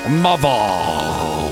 Ma va!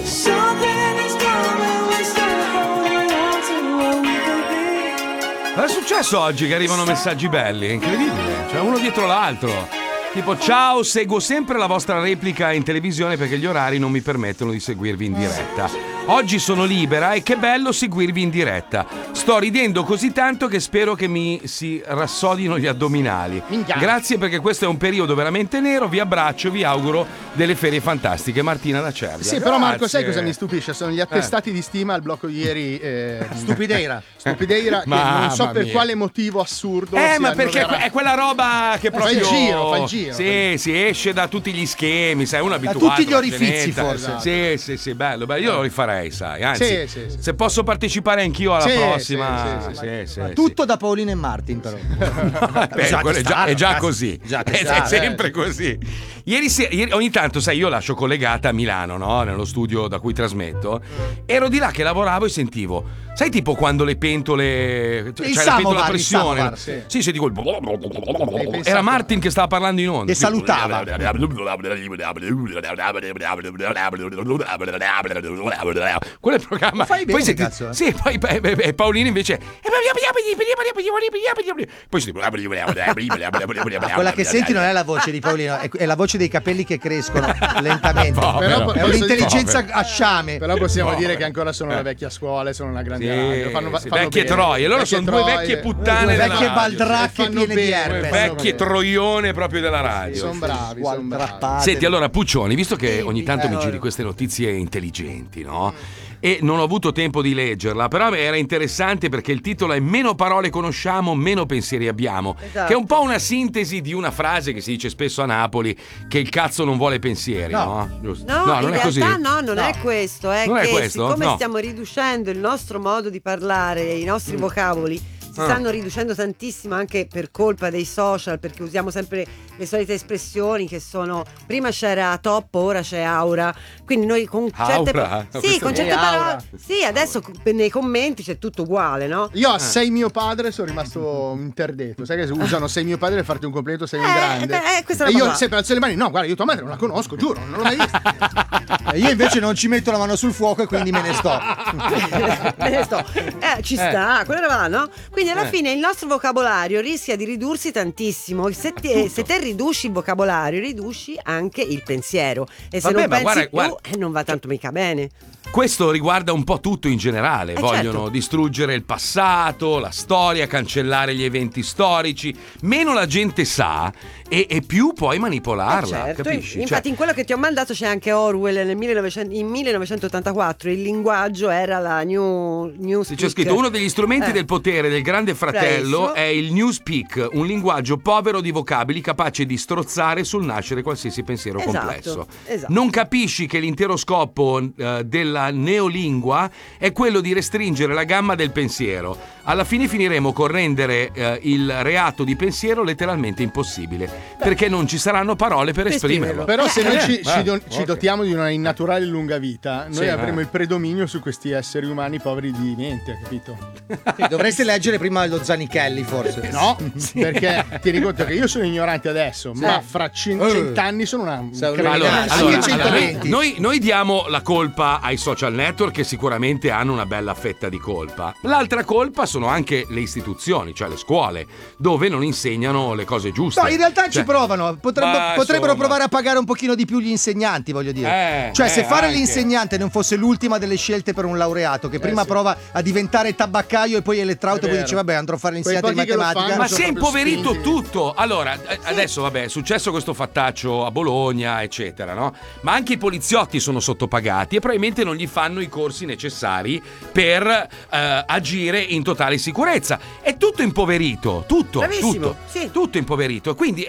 Cosa è successo oggi che arrivano messaggi belli? È incredibile, cioè uno dietro l'altro. Tipo, ciao, seguo sempre la vostra replica in televisione perché gli orari non mi permettono di seguirvi in diretta. Oggi sono libera e che bello seguirvi in diretta. Sto ridendo così tanto che spero che mi si rassodino gli addominali. Grazie perché questo è un periodo veramente nero. Vi abbraccio, vi auguro delle ferie fantastiche. Martina da Cervia. Sì, però Marco, sai cosa mi stupisce? Sono gli attestati di stima al blocco di ieri. Stupideira, che non so per quale motivo assurdo. Ma perché è quella roba che proprio fa il giro. Sì, si esce da tutti gli schemi, sai, uno abituato. Da tutti gli orifizi, forse. Sì, bello. Io lo rifarei, sai. Anzi, sì. se posso partecipare anch'io alla prossima. Sì. Tutto da Paolino e Martin, però. È già così. È sempre così. Ieri, ogni tanto, sai, io lascio collegata a Milano, no? Nello studio da cui trasmetto. Ero di là che lavoravo e sentivo, sai, tipo quando le pentole, cioè la pentola a pressione. Sì, sentivo il. Era Martin che stava parlando in onda. E salutava. Quello è il programma. Fai bene, poi cazzo. Sì, poi Paolino invece. Poi si quella che senti non è la voce di Paolino, è la voce dei capelli che crescono lentamente. Però è un'intelligenza a sciame. Però possiamo dire che ancora sono una vecchia scuola e sono una grande radio. Fanno vecchie bene. troie. Loro sono due vecchie puttane della vecchie radio. baldracche piene di erbe. Vecchie troione proprio della radio. Sono bravi. Senti, allora Puccioni, visto che ogni tanto mi giri queste notizie intelligenti, no? E non ho avuto tempo di leggerla, però era interessante perché il titolo è Meno parole conosciamo, meno pensieri abbiamo, esatto. Che è un po' una sintesi di una frase che si dice spesso a Napoli, che il cazzo non vuole pensieri, no? Giusto? No, non in è così. realtà non è questo, è Non che è questo? siccome No. stiamo riducendo il nostro modo di parlare, i nostri vocaboli, si stanno riducendo tantissimo anche per colpa dei social, perché usiamo sempre le solite espressioni che sono, prima c'era top, ora c'è aura, quindi noi con certe parole, sì, adesso nei commenti c'è tutto uguale, no? Io a sei mio padre sono rimasto interdetto. Sai che usano sei mio padre per farti un complimento, sei un grande. Questa E è la io cosa. sempre alzo le mani, no, guarda, io tua madre non la conosco, giuro, non l'ho mai vista. Io invece non ci metto la mano sul fuoco e quindi me ne sto. Ci sta, quella roba là, no? Quindi alla fine il nostro vocabolario rischia di ridursi tantissimo. Se te riduci il vocabolario, riduci anche il pensiero. E se non pensi più, non va tanto mica bene. Questo riguarda un po' tutto in generale. Vogliono certo. distruggere il passato, la storia, cancellare gli eventi storici. Meno la gente sa e più puoi manipolarla, Certo. capisci? Infatti in quello che ti ho mandato c'è anche Orwell in 1984. Il linguaggio era la newspeak. C'è scritto uno degli strumenti del potere del grande fratello Bravissimo. è il newspeak, un linguaggio povero di vocabili capace di strozzare sul nascere qualsiasi pensiero complesso. Esatto. Non capisci che l'intero scopo della neolingua è quello di restringere la gamma del pensiero. Alla fine finiremo con rendere il reato di pensiero letteralmente impossibile, perché non ci saranno parole per esprimerlo. Però se noi ci dotiamo di una innaturale lunga vita, noi avremo il predominio su questi esseri umani poveri di mente, capito? Dovreste leggere prima lo Zanichelli, forse. No, perché ti rendi conto che io sono ignorante adesso, ma fra 100 anni sono una noi diamo la colpa ai social network, che sicuramente hanno una bella fetta di colpa. L'altra colpa sono anche le istituzioni, cioè le scuole, dove non insegnano le cose giuste. No, in realtà ci provano. Potrebbero provare a pagare un pochino di più gli insegnanti, voglio dire. Cioè, se fare anche l'insegnante non fosse l'ultima delle scelte per un laureato, che prima prova a diventare tabaccaio e poi elettrauto, poi dice vabbè, andrò a fare l'insegnante di matematica. Ma si è impoverito tutto. Allora, adesso vabbè, è successo questo fattaccio a Bologna, eccetera, no? Ma anche i poliziotti sono sottopagati e probabilmente non gli fanno i corsi necessari per agire in totale sicurezza. È tutto impoverito, tutto Bravissimo, impoverito. Quindi